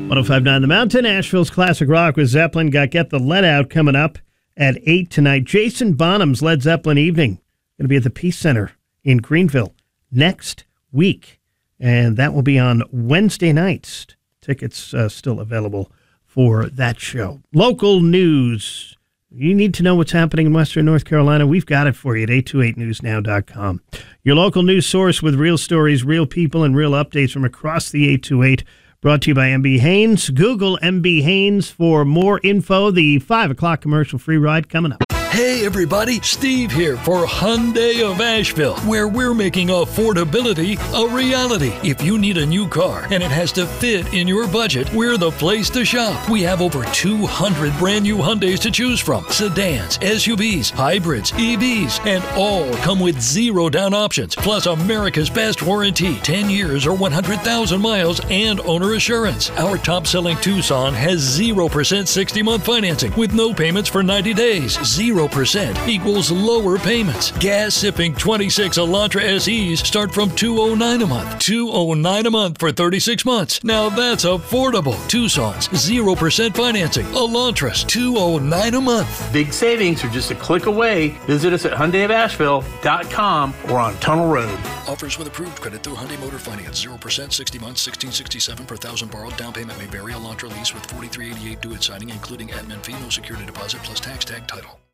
105.9 The Mountain, Asheville's Classic Rock with Zeppelin. Got Get the Let Out coming up at 8 tonight. Jason Bonham's Led Zeppelin Evening. Going to be at the Peace Center in Greenville next week. And that will be on Wednesday nights. Tickets still available for that show. Local news. You need to know what's happening in Western North Carolina. We've got it for you at 828newsnow.com. Your local news source with real stories, real people, and real updates from across the 828. Brought to you by MB Haynes. Google MB Haynes for more info. The 5 o'clock commercial free ride coming up. Hey everybody, Steve here for Hyundai of Asheville, where we're making affordability a reality. If you need a new car and it has to fit in your budget, we're the place to shop. We have over 200 brand new Hyundais to choose from. Sedans, SUVs, hybrids, EVs, and all come with 0 down options, plus America's best warranty, 10 years or 100,000 miles, and owner assurance. Our top-selling Tucson has 0% 60-month financing with no payments for 90 days. 0% equals lower payments. Gas-sipping 26 Elantra SEs start from $209 a month. $209 a month for 36 months. Now that's affordable. Tucson's 0% financing. Elantras $209 a month. Big savings are just a click away. Visit us at HyundaiofAsheville.com or on Tunnel Road. Offers with approved credit through Hyundai Motor Finance. 0% 60 months, $1,667 per thousand borrowed. Down payment may vary. Elantra lease with $43.88 due at signing, including admin fee, no security deposit, plus tax tag title.